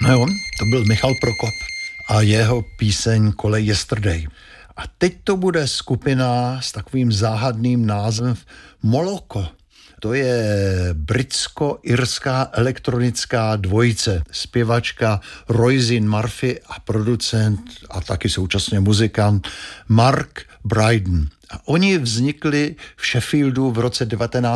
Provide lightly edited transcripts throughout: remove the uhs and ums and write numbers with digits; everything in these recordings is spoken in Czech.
No jo, to byl Michal Prokop a jeho píseň Kolej Yesterday. A teď to bude skupina s takovým záhadným názvem Moloko. To je britsko-irská elektronická dvojice. Zpěvačka Roisin Murphy a producent a taky současně muzikant Mark Brydon. A oni vznikli v Sheffieldu v roce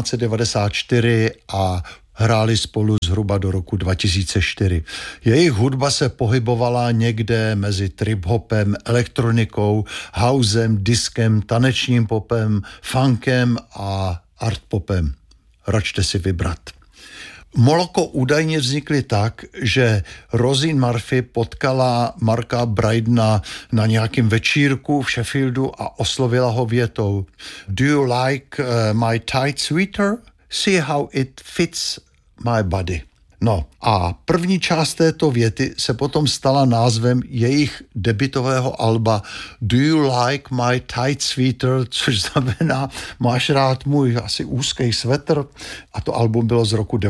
1994 a hráli spolu zhruba do roku 2004. Jejich hudba se pohybovala někde mezi trip-hopem, elektronikou, housem, diskem, tanečním popem, funkem a art-popem. Račte si vybrat. Moloko údajně vznikly tak, že Roisin Murphy potkala Marka Brydona na nějakém večírku v Sheffieldu a oslovila ho větou: Do you like my tight sweater? See how it fits my body. No a první část této věty se potom stala názvem jejich debutového alba Do you like my tight sweater, což znamená máš rád můj asi úzký svetr, a to album bylo z roku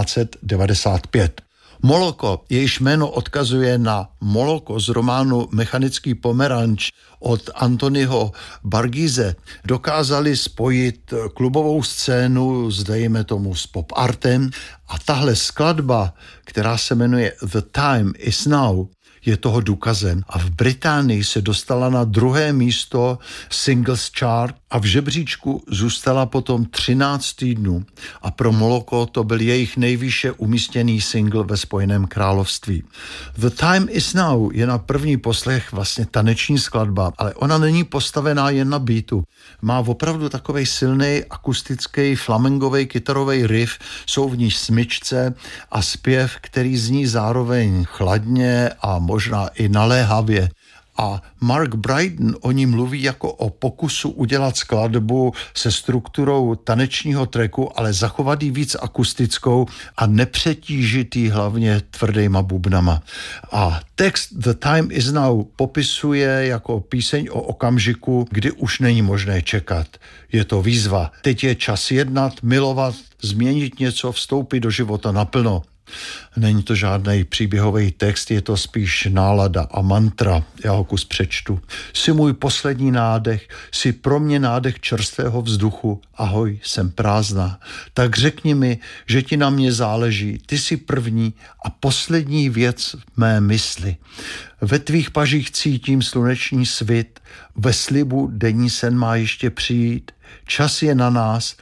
1995. Moloko, jejíž jméno odkazuje na Moloko z románu Mechanický pomeranč od Antonyho Bargize, dokázali spojit klubovou scénu dejme tomu s pop artem a tahle skladba, která se jmenuje The Time Is Now, je toho důkazem. A v Británii se dostala na 2. místo Singles Chart a v žebříčku zůstala potom 13 týdnů. A pro Moloko to byl jejich nejvýše umístěný single ve Spojeném království. The Time Is Now je na první poslech vlastně taneční skladba, ale ona není postavená jen na beatu. Má opravdu takovej silný akustický flamengový kytarový riff, jsou v ní smyčce a zpěv, který zní zároveň chladně a možná i naléhavě. A Mark Brydon o ní mluví jako o pokusu udělat skladbu se strukturou tanečního tracku, ale zachovat ji víc akustickou a nepřetížitý hlavně tvrdýma bubnama. A text The Time Is Now popisuje jako píseň o okamžiku, kdy už není možné čekat. Je to výzva. Teď je čas jednat, milovat, změnit něco, vstoupit do života naplno. Není to žádný příběhový text, je to spíš nálada a mantra. Já ho kus přečtu. Jsi můj poslední nádech, jsi pro mě nádech čerstvého vzduchu. Ahoj, jsem prázdná. Tak řekni mi, že ti na mě záleží. Ty jsi první a poslední věc v mé mysli. Ve tvých pažích cítím sluneční svit, ve slibu denní sen má ještě přijít. Čas je na nás,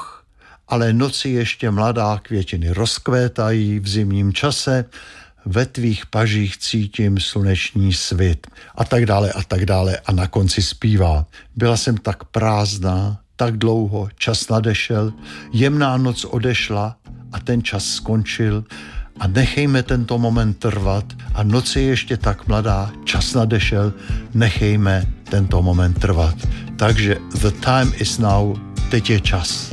ale noci ještě mladá, květiny rozkvétají v zimním čase, ve tvých pažích cítím sluneční svit a tak dále a na konci zpívá. Byla jsem tak prázdná, tak dlouho, čas nadešel, jemná noc odešla a ten čas skončil a nechejme tento moment trvat a noc je ještě tak mladá, čas nadešel, nechejme tento moment trvat. Takže The Time Is Now, teď je čas.